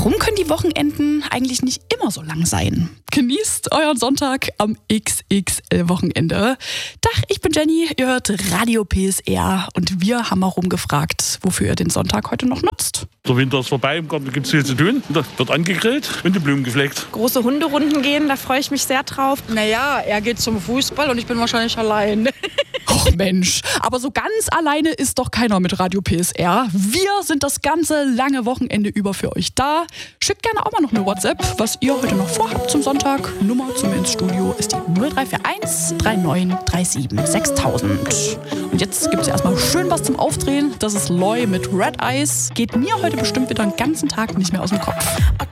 Warum können die Wochenenden eigentlich nicht immer so lang sein? Genießt euren Sonntag am XXL-Wochenende. Tag, ich bin Jenny, ihr hört Radio PSR und wir haben mal rumgefragt, wofür ihr den Sonntag heute noch nutzt. Der Winter ist vorbei, im Garten gibt es viel zu tun. Da wird angegrillt und die Blumen gepflegt. Große Hunderunden gehen, da freue ich mich sehr drauf. Naja, er geht zum Fußball und ich bin wahrscheinlich allein. Och Mensch, aber so ganz alleine ist doch keiner mit Radio PSR. Wir sind das ganze lange Wochenende über für euch da. Schickt gerne auch mal noch eine WhatsApp, was ihr heute noch vorhabt zum Sonntag. Nummer zu mir ins Studio ist die 0341 3937 6000. Und jetzt gibt es erstmal schön was zum Aufdrehen. Das ist Loy mit Red Eyes. Geht mir heute bestimmt wieder den ganzen Tag nicht mehr aus dem Kopf.